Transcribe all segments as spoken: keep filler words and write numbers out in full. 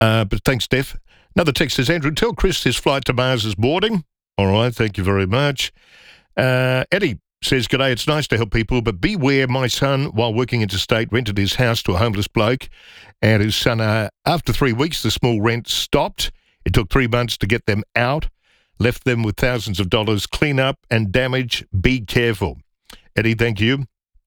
Uh, but thanks, Steph. Another text says, Andrew, tell Chris his flight to Mars is boarding. All right, thank you very much. Uh, Eddie says, g'day, it's nice to help people, but beware, my son, while working interstate, rented his house to a homeless bloke, and his son, uh, after three weeks, the small rent stopped. It took three months to get them out, left them with thousands of dollars, clean up and damage. Be careful. Eddie, thank you.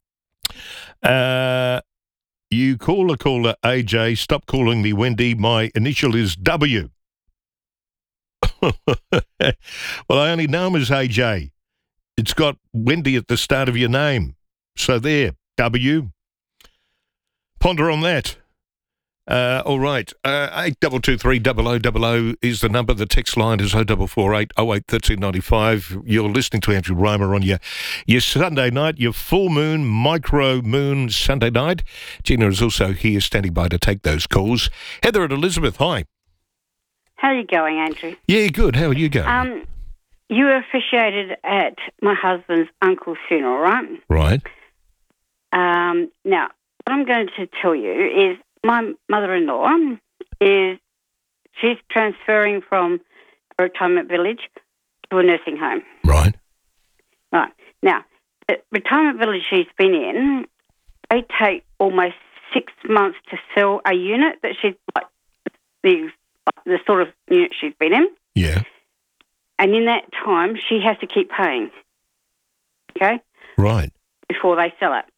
Uh, you caller, caller, A J, stop calling me Wendy. My initial is W. Well, I only know him as A J. It's got Wendy at the start of your name. So there, W. Ponder on that. Uh, all right. Uh, eight two two three double oh double oh is the number. The text line is oh four four eight oh eight one three nine five. You're listening to Andrew Romer on your, your Sunday night, your full moon, micro moon Sunday night. Gina is also here standing by to take those calls. Heather and Elizabeth, hi. How are you going, Andrew? Yeah, good. How are you going? Um, you were officiated at my husband's uncle's funeral, right? Right. Um, now, what I'm going to tell you is my mother-in-law is, she's transferring from a retirement village to a nursing home. Right. Right. Now, the retirement village she's been in, they take almost six months to sell a unit that she's, like, the, the sort of unit she's been in. Yeah. And in that time, she has to keep paying, okay? Right. Before they sell it.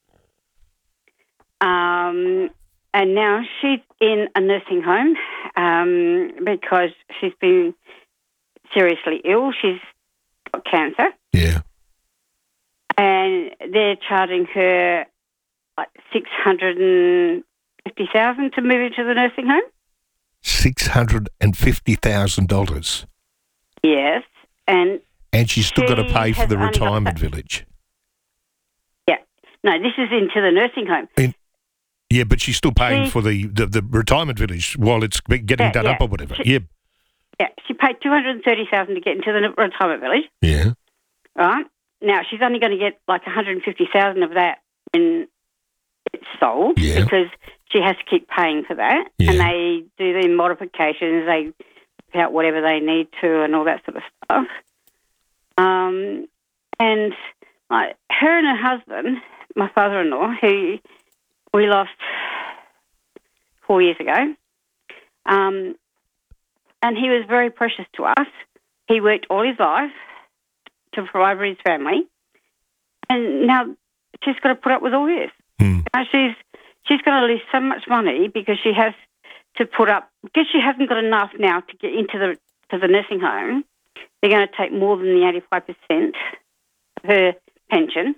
Um, and now she's in a nursing home um, because she's been seriously ill. She's got cancer. Yeah. And they're charging her like six hundred fifty thousand dollars to move into the nursing home. six hundred fifty thousand dollars. Yes. And And she's still she got to pay for has the only got retirement that- village. Yeah. No, this is into the nursing home. In, yeah, but she's still paying She- for the, the, the retirement village while it's getting Yeah, done yeah. up or whatever. She- yeah. Yeah, she paid two hundred thirty thousand dollars to get into the retirement village. Yeah. Right. Now, she's only going to get like one hundred fifty thousand dollars of that when it's sold Yeah. because she has to keep paying for that. Yeah. And they do the modifications, they pick out whatever they need to and all that sort of stuff. Um, and like, her and her husband, my father-in-law, who we lost four years ago, um, and he was very precious to us. He worked all his life to provide for his family, and now she's got to put up with all this. Hmm. Now she's she's going to lose so much money because she has to put up, because she hasn't got enough now to get into the to the nursing home. They're going to take more than the eighty-five percent of her pension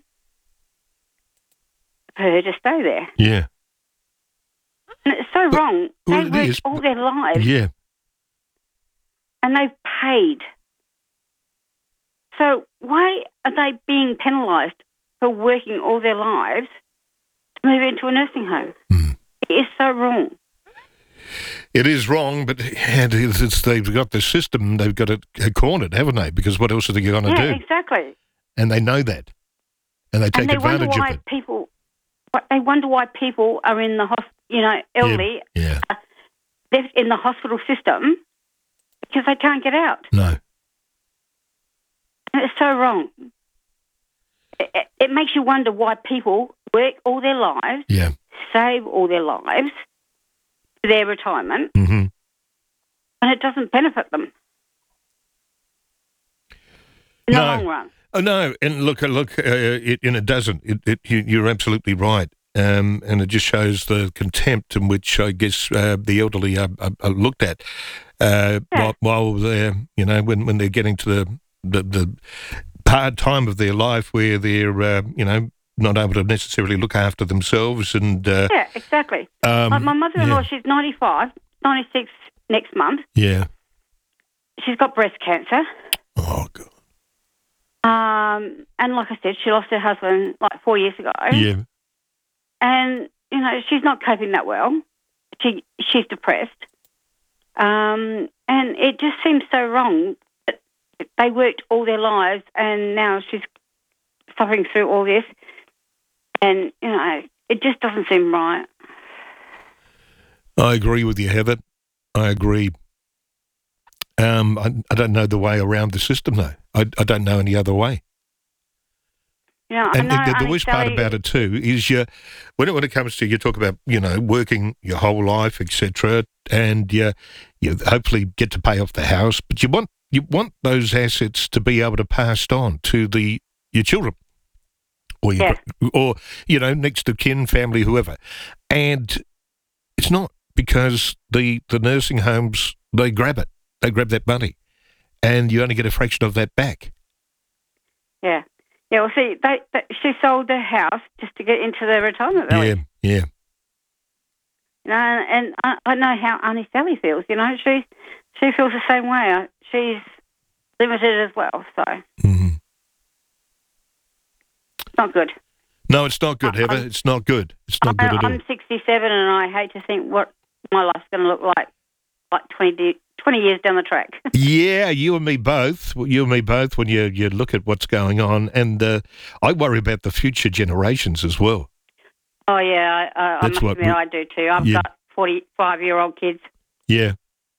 for her to stay there. Yeah. And it's so But- wrong. well, They it worked is, all their lives Yeah. and they've paid. So why are they being penalised for working all their lives to move into a nursing home? Hmm. It is so wrong. It is wrong, but and it's, it's, they've got the system, they've got it cornered, haven't they? Because what else are they going to Yeah, do? exactly. And they know that. And they take and they wonder advantage why of it. people. but They wonder why people are in the hos- you know, elderly. Yeah. Uh, they're in the hospital system because they can't get out. No. And it's so wrong. It, it, it makes you wonder why people work all their lives, Yeah. save all their lives for their retirement, Mm-hmm. and it doesn't benefit them in No. the long run. Oh no, and look, look, uh, it, and it doesn't. It, it, you, you're absolutely right, um, and it just shows the contempt in which I guess uh, the elderly are, are, are looked at uh, Yeah. while, while they're, you know, when, when they're getting to the the, the hard time of their life where they're, uh, you know, not able to necessarily look after themselves, and uh, Yeah, exactly. um, Like my mother-in-law, yeah. she's ninety-five, ninety-six next month. yeah. She's got breast cancer. Oh God. Um, and like I said, she lost her husband like four years ago. Yeah. And, you know, she's not coping that well. She She's depressed. Um, and it just seems so wrong that they worked all their lives and now she's suffering through all this. And, you know, it just doesn't seem right. I agree with you, Heather. I agree. Um, I, I don't know the way around the system, though. I, I don't know any other way. Yeah, and I know, the, the worst part about it too is you, when it, when it comes to, you talk about, you know, working your whole life, et cetera, and you, you hopefully get to pay off the house, but you want you want those assets to be able to pass on to the your children, or your, yeah. or you know, next of kin, family, whoever, and it's not, because the the nursing homes, they grab it, they grab that money, and you only get a fraction of that back. Yeah. Yeah, well, see, they, they, she sold their house just to get into the retirement village. Yeah, yeah. You know, and I, I know how Auntie Sally feels. You know, she she feels the same way. She's limited as well, so mm-hmm. It's not good. No, it's not good, Heather. I'm, It's not good. It's not I, good at all. I'm sixty-seven, and I hate to think what my life's going to look like, like twenty, twenty years down the track. Yeah, you and me both. You and me both. When you you look at what's going on, and uh, I worry about the future generations as well. Oh yeah, I, I, I must admit we, I do too. I've yeah. got forty-five-year-old kids. Yeah.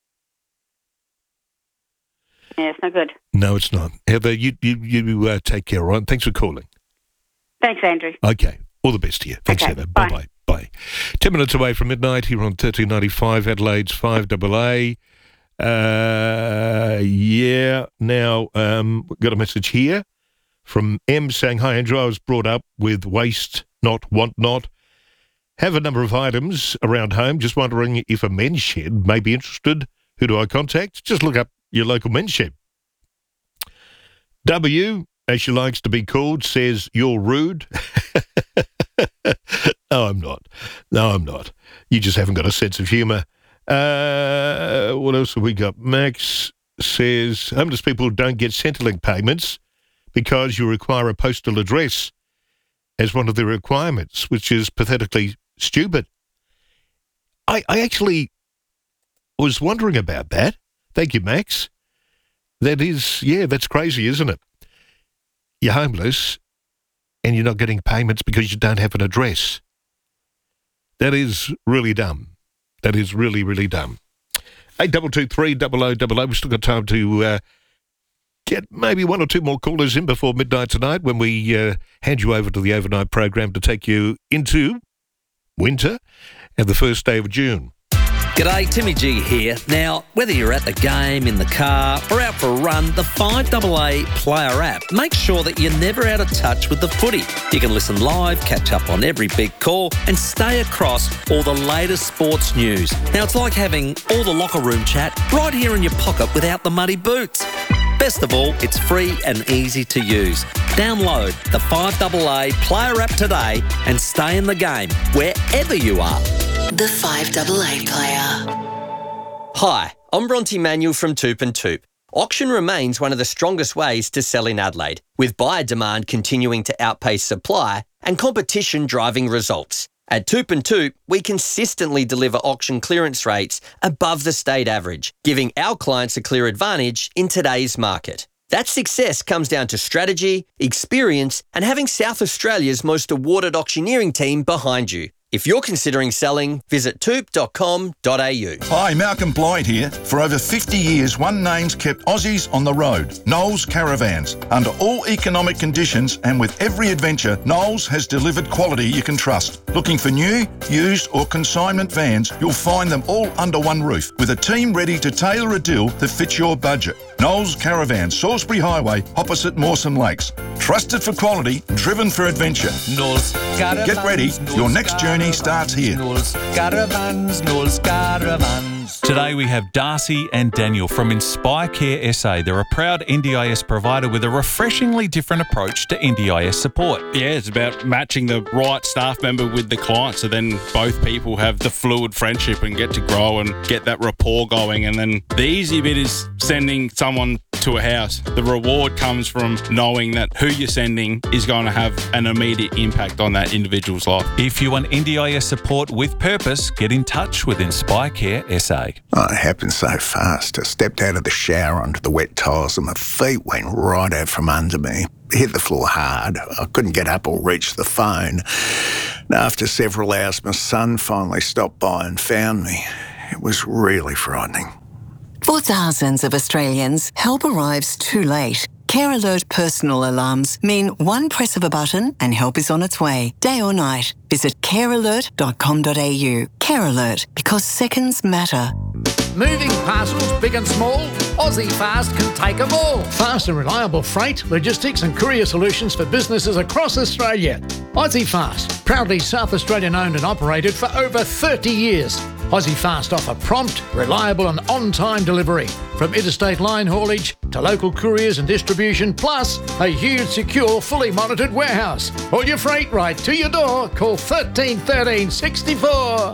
Yeah, it's not good. No, it's not. Heather, you you you uh, take care, all right? Thanks for calling. Thanks, Andrew. Okay, all the best to you. Thanks, okay, Heather. Bye. Bye bye. Bye. Ten minutes away from midnight here on thirteen ninety-five, Adelaide's five double A. Uh, yeah. Now, um, we've got a message here from M saying, "Hi, Andrew. I was brought up with waste not, want not. Have a number of items around home. Just wondering if a men's shed may be interested. Who do I contact? Just look up your local men's shed." W, as she likes to be called, says, "You're rude." No, I'm not. No, I'm not. You just haven't got a sense of humour. Uh, what else have we got? Max says, homeless people don't get Centrelink payments because you require a postal address as one of the requirements, which is pathetically stupid. I, I actually was wondering about that. Thank you, Max. That is, yeah, that's crazy, isn't it? You're homeless and you're not getting payments because you don't have an address. That is really dumb. That is really, really dumb. eight two two three, double oh double oh. We've still got time to uh, get maybe one or two more callers in before midnight tonight when we uh, hand you over to the overnight program to take you into winter and the first day of June. G'day, Timmy G here. Now, whether you're at the game, in the car, or out for a run, the five double A Player app makes sure that you're never out of touch with the footy. You can listen live, catch up on every big call, and stay across all the latest sports news. Now, it's like having all the locker room chat right here in your pocket without the muddy boots. Best of all, it's free and easy to use. Download the five double A Player app today and stay in the game wherever you are. The five double A Player. Hi, I'm Bronte Manuel from Toop and Toop. Auction remains one of the strongest ways to sell in Adelaide, with buyer demand continuing to outpace supply and competition driving results. At Toop and Toop, we consistently deliver auction clearance rates above the state average, giving our clients a clear advantage in today's market. That success comes down to strategy, experience, and having South Australia's most awarded auctioneering team behind you. If you're considering selling, visit toop dot com dot a u. Hi, Malcolm Blyde here. For over fifty years, one name's kept Aussies on the road, Knowles Caravans. Under all economic conditions and with every adventure, Knowles has delivered quality you can trust. Looking for new, used or consignment vans, you'll find them all under one roof, with a team ready to tailor a deal that fits your budget. Knowles Caravans, Salisbury Highway, opposite Mawson Lakes. Trusted for quality, driven for adventure. Knowles Caravans. Get ready, Knowles your next journey starts here. Knowles Caravans, Knowles Caravans. Today we have Darcy and Daniel from Inspire Care S A. They're a proud N D I S provider with a refreshingly different approach to N D I S support. Yeah, it's about matching the right staff member with the client, so then both people have the fluid friendship and get to grow and get that rapport going. And then the easy bit is sending someone to a house. The reward comes from knowing that who you're sending is going to have an immediate impact on that individual's life. If you want N D I S support with purpose, get in touch with Inspire Care S A. Oh, it happened so fast. I stepped out of the shower onto the wet tiles and my feet went right out from under me. Hit the floor hard. I couldn't get up or reach the phone. And after several hours, my son finally stopped by and found me. It was really frightening. For thousands of Australians, help arrives too late. Care Alert personal alarms mean one press of a button and help is on its way, day or night. Visit care alert dot com dot a u. Care Alert, because seconds matter. Moving parcels, big and small, Aussie Fast can take them all. Fast and reliable freight, logistics and courier solutions for businesses across Australia. Aussie Fast, proudly South Australian owned and operated for over thirty years. Aussie Fast offer prompt, reliable and on-time delivery. From interstate line haulage to local couriers and distribution, plus a huge, secure, fully monitored warehouse. All your freight right to your door. Call thirteen thirteen sixty-four.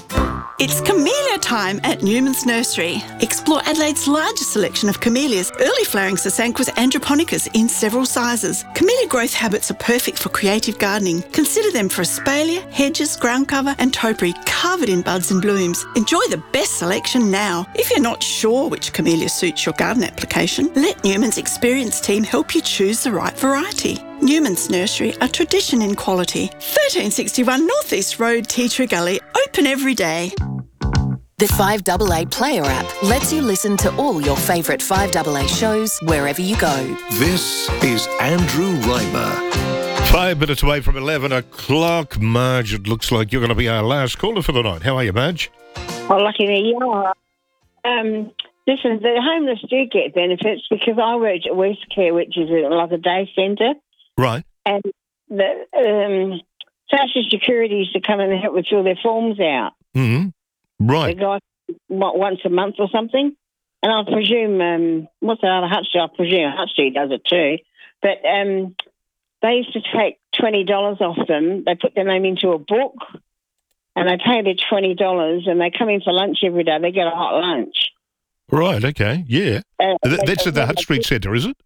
It's camellia time at Newman's Nursery. Explore Adelaide's largest selection of camellias, early flowering Sasanquas androponicas in several sizes. Camellia growth habits are perfect for creative gardening. Consider them for espalier, hedges, ground cover and topiary covered in buds and blooms. Enjoy the best selection now. If you're not sure which camellia suits your garden application, let Newman's experienced team help you choose the right variety. Newman's Nursery, a tradition in quality. thirteen sixty-one North East Road, Tea Tree Gully, open every day. The five A A Player app lets you listen to all your favourite five A A shows wherever you go. This is Andrew Raymer. Five minutes away from eleven o'clock. Marge, it looks like you're going to be our last caller for the night. How are you, Marge? Oh, lucky me, you are. Um, listen, the homeless do get benefits because I worked at West Care, which is a, like a day centre. Right. And the um, Social Security used to come in and help me fill their forms out. Mm-hmm. Right. They go what, once a month or something. And I presume, um, what's the other Hutt Street? I presume Hutt Street does it too. But um, they used to take twenty dollars off them. They put their name into a book and they pay their twenty dollars and they come in for lunch every day. They get a hot lunch. Right, okay, yeah. Uh, Th- That's at the Hutt Street Centre, is it?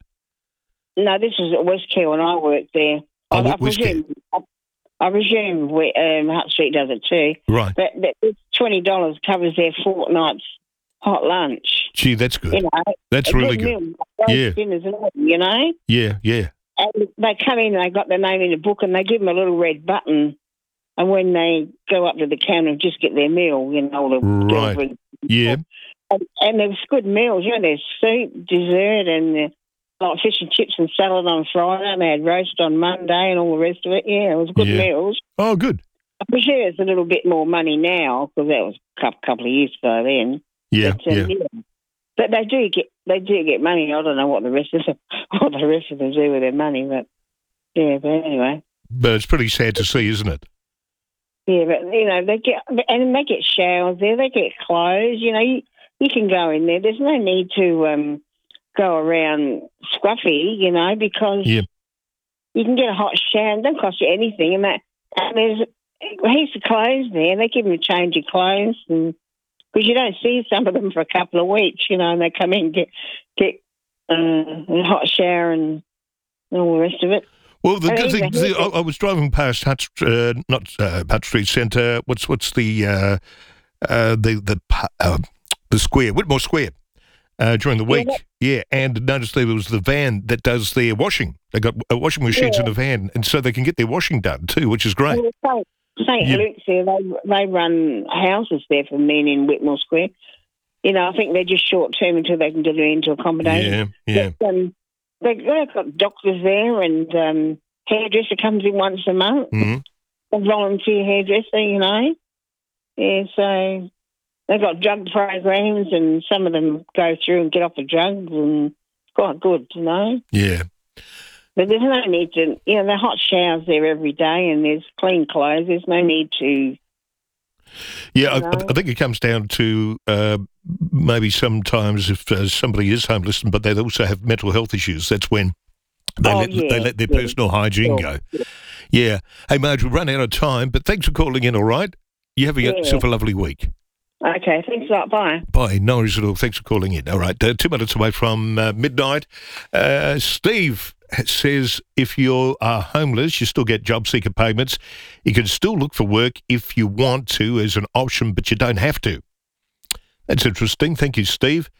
No, this was at West Care when I worked there. Oh, I, I West presume, I, I presume we, um, Hutt Street does it too. Right. But, but this twenty dollars covers their fortnight's hot lunch. Gee, that's good. You know, That's a really meal, good. like Yeah. dinners and all, you know? Yeah, yeah. And they come in and they got their name in the book and they give them a little red button. And when they go up to the counter and just get their meal, you know, the Right. delivery. Yeah. And, and there's good meals, you know, there's soup, dessert, and uh, like fish and chips and salad on Friday, and they had roast on Monday and all the rest of it. Yeah, it was good Yeah. meals. Oh, good. I presume it's a little bit more money now because that was a couple, couple of years ago then. Yeah, But, um, yeah. But they do get they do get money. I don't know what the rest of them, what the rest of them do with their money, but yeah. But anyway, But it's pretty sad to see, isn't it? yeah. But you know they get and they get showers there. They get clothes. You know, you, you can go in there. There's no need to um, go around scruffy. You know, because Yeah. you can get a hot shower. It doesn't cost you anything. And that and there's heaps of clothes there. They give them a change of clothes and. Because you don't see some of them for a couple of weeks, you know, and they come in and get, get uh, a hot shower and all the rest of it. Well, the And good thing, even- the, I, I was driving past Hutt, uh, not uh, Hutt Street Centre. What's what's the uh, uh, the the pu- uh, the square, Whitmore Square, uh, during the Yeah, week. that- Yeah, and noticed there was the van that does their washing. They got uh, washing machines Yeah. in the van, and so they can get their washing done too, which is great. Well, Saint Yeah. Luke's there, they, they run houses there for men in Whitmore Square. You know, I think they're just short term until they can deliver into accommodation. Yeah, yeah. But, um, they, they've got doctors there and um, hairdresser comes in once a month. Mhm. A volunteer hairdresser, you know. Yeah, so they've got drug programs and some of them go through and get off the drugs and it's quite good, you know. Yeah. But there's no need to, you know, there are hot showers there every day and there's clean clothes. There's no need to. Yeah, I, You know? I think it comes down to uh, maybe sometimes if uh, somebody is homeless, but they also have mental health issues, that's when they, Oh, let, yeah, they let their yeah. personal hygiene Sure. go. Yeah. Hey, Marge, we've run out of time, but thanks for calling in, all right? You have Yeah. yourself a lovely week. Okay, thanks a lot. Bye. Bye. No worries at all. Thanks for calling in. All right, uh, two minutes away from uh, midnight. Uh, Steve says if you are homeless, you still get job seeker payments. You can still look for work if you want to as an option, but you don't have to. That's interesting. Thank you, Steve.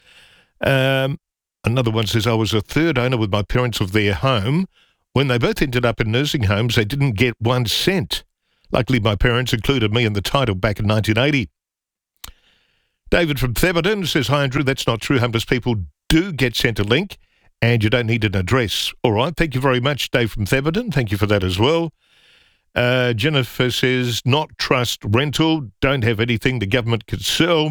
Um, another one says, I was a third owner with my parents of their home. When they both ended up in nursing homes, they didn't get one cent. Luckily, my parents included me in the title back in nineteen eighty. David from Theberton says, hi, Andrew, that's not true. Homeless people do get sent a link and you don't need an address. All right, thank you very much, Dave from Theberton. Thank you for that as well. Uh, Jennifer says, not trust rental, don't have anything the government could sell.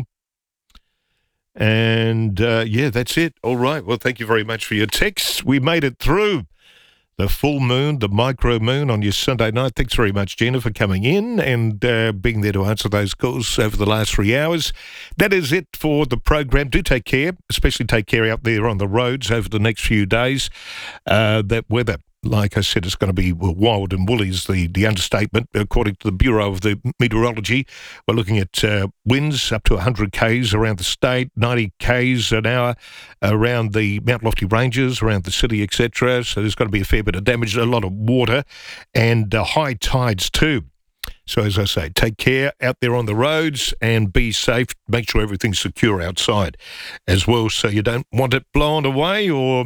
And, uh, yeah, that's it. All right, well, thank you very much for your texts. We made it through the full moon, the micro moon on your Sunday night. Thanks very much, Gina, for coming in and uh, being there to answer those calls over the last three hours. That is it for the program. Do take care, especially take care out there on the roads over the next few days. Uh, that weather, like I said, it's going to be wild and woolly is the, the understatement. According to the Bureau of the Meteorology, we're looking at uh, winds up to one hundred kays around the state, ninety kays an hour around the Mount Lofty Ranges, around the city, et cetera. So there's going to be a fair bit of damage, a lot of water, and uh, high tides too. So as I say, take care out there on the roads and be safe. Make sure everything's secure outside as well, so you don't want it blown away or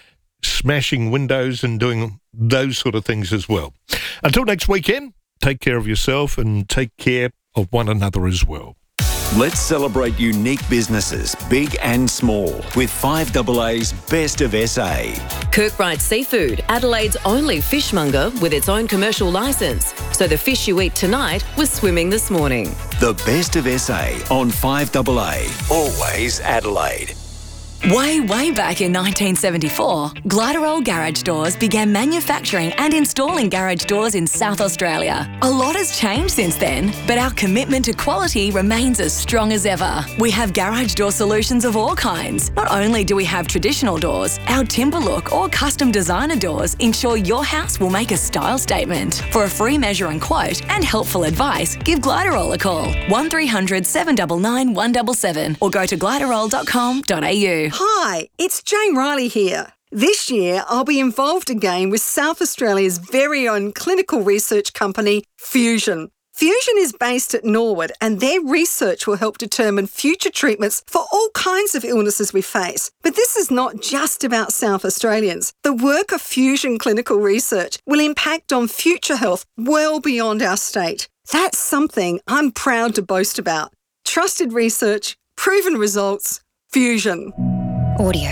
smashing windows and doing those sort of things as well. Until next weekend, take care of yourself and take care of one another as well. Let's celebrate unique businesses, big and small, with five A A's Best of S A. Kirkbride Seafood, Adelaide's only fishmonger with its own commercial licence. So the fish you eat tonight was swimming this morning. The Best of S A on five A A. Always Adelaide. Way, way back in nineteen seventy-four, Gliderol Garage Doors began manufacturing and installing garage doors in South Australia. A lot has changed since then, but our commitment to quality remains as strong as ever. We have garage door solutions of all kinds. Not only do we have traditional doors, our timber look or custom designer doors ensure your house will make a style statement. For a free measure and quote and helpful advice, give Gliderol a call, one three hundred, seven nine nine, one seven seven or go to gliderol dot com dot a u. Hi, it's Jane Riley here. This year, I'll be involved again with South Australia's very own clinical research company, Fusion. Fusion is based at Norwood and their research will help determine future treatments for all kinds of illnesses we face. But this is not just about South Australians. The work of Fusion Clinical Research will impact on future health well beyond our state. That's something I'm proud to boast about. Trusted research, proven results, Fusion. Audio.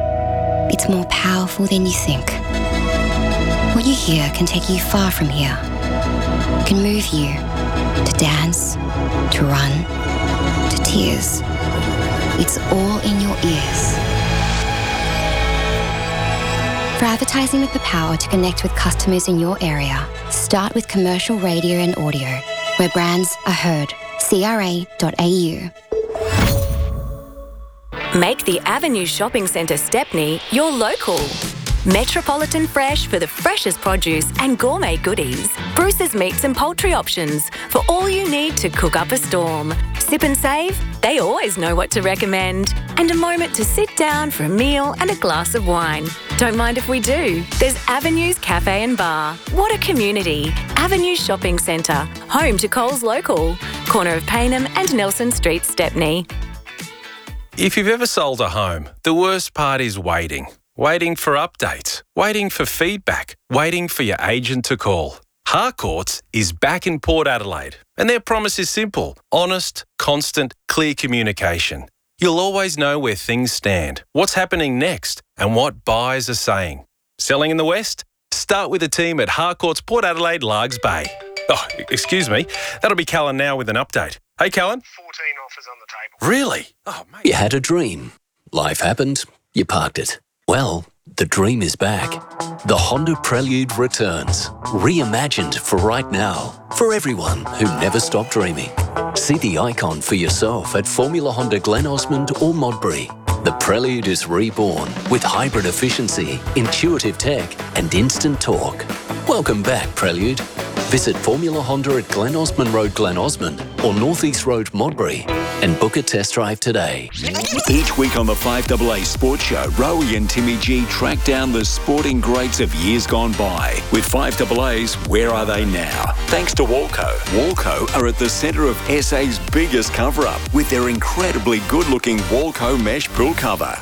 It's more powerful than you think. What you hear can take you far from here. It can move you to dance, to run, to tears. It's all in your ears. For advertising with the power to connect with customers in your area, start with commercial radio and audio, where brands are heard. C R A dot A U. Make the Avenue Shopping Centre Stepney your local. Metropolitan Fresh for the freshest produce and gourmet goodies. Bruce's Meats and Poultry options for all you need to cook up a storm. Sip and Save, they always know what to recommend. And a moment to sit down for a meal and a glass of wine. Don't mind if we do. There's Avenues Cafe and Bar. What a community. Avenue Shopping Centre, home to Coles Local. Corner of Payneham and Nelson Street, Stepney. If you've ever sold a home, the worst part is waiting. Waiting for updates, waiting for feedback, waiting for your agent to call. Harcourts is back in Port Adelaide, and their promise is simple: honest, constant, clear communication. You'll always know where things stand, what's happening next, and what buyers are saying. Selling in the West? Start with the team at Harcourts Port Adelaide, Largs Bay. Oh, excuse me. That'll be Callan now with an update. Hey, Callan. fourteen offers on the table. Really? Oh, mate. You had a dream. Life happened. You parked it. Well, the dream is back. The Honda Prelude returns. Reimagined for right now. For everyone who never stopped dreaming. See the icon for yourself at Formula Honda Glen Osmond or Modbury. The Prelude is reborn with hybrid efficiency, intuitive tech and instant torque. Welcome back, Prelude. Visit Formula Honda at Glen Osmond Road, Glen Osmond or North East Road, Modbury and book a test drive today. Each week on the five A A Sports Show, Rowie and Timmy G track down the sporting greats of years gone by. With five A A's Where Are They Now? Thanks to Walco. Walco are at the centre of S A's biggest cover-up with their incredibly good-looking Walco mesh pool cover.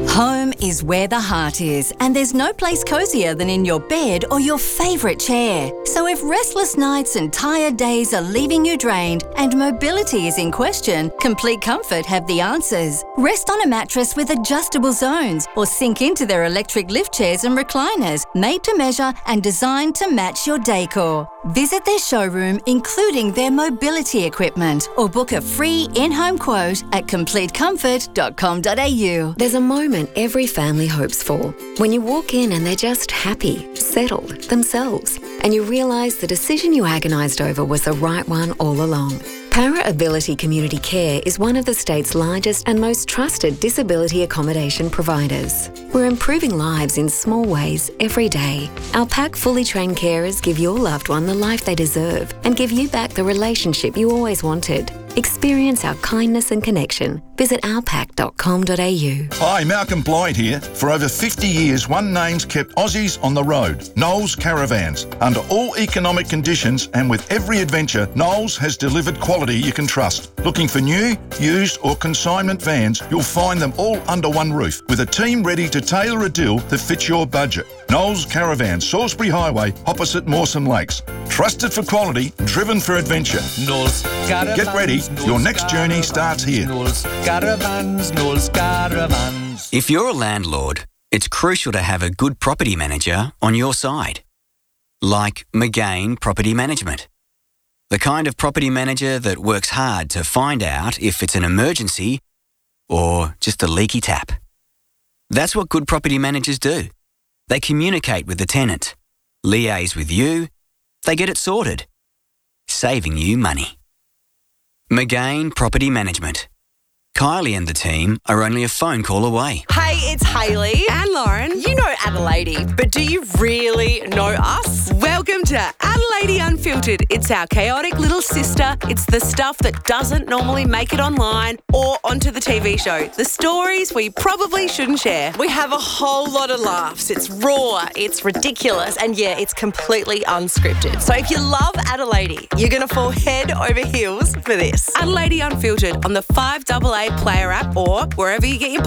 Home is where the heart is, and there's no place cosier than in your bed or your favourite chair. So if restless nights and tired days are leaving you drained and mobility is in question, Complete Comfort have the answers. Rest on a mattress with adjustable zones or sink into their electric lift chairs and recliners, made to measure and designed to match your decor. Visit their showroom, including their mobility equipment, or book a free in-home quote at complete comfort dot com dot a u. There's a moment every family hopes for. When you walk in and they're just happy, settled, themselves, and you realise the decision you agonised over was the right one all along. Para Ability Community Care is one of the state's largest and most trusted disability accommodation providers. We're improving lives in small ways every day. Our P A C fully trained carers give your loved one the life they deserve and give you back the relationship you always wanted. Experience our kindness and connection. Visit our pac dot com dot a u. Hi, Malcolm Blyde here. For over fifty years, one name's kept Aussies on the road. Knowles Caravans. Under all economic conditions and with every adventure, Knowles has delivered quality you can trust. Looking for new, used or consignment vans, you'll find them all under one roof with a team ready to tailor a deal that fits your budget. Knowles Caravans, Salisbury Highway, opposite Mawson Lakes. Trusted for quality, driven for adventure. Knowles Caravans. Get ready, your next journey starts here. Knowles Caravans, Knowles Caravans. If you're a landlord, it's crucial to have a good property manager on your side. Like McGain Property Management. The kind of property manager that works hard to find out if it's an emergency or just a leaky tap. That's what good property managers do. They communicate with the tenant, liaise with you, they get it sorted, saving you money. McGain Property Management. Kylie and the team are only a phone call away. Hey, it's Hayley and Lauren. You know Adelaide, but do you really know us? Welcome to Adelaide Unfiltered. It's our chaotic little sister. It's the stuff that doesn't normally make it online or onto the T V show. The stories we probably shouldn't share. We have a whole lot of laughs. It's raw, it's ridiculous, and yeah, it's completely unscripted. So if you love Adelaide, you're going to fall head over heels for this. Adelaide Unfiltered on the five A A Player app or wherever you get your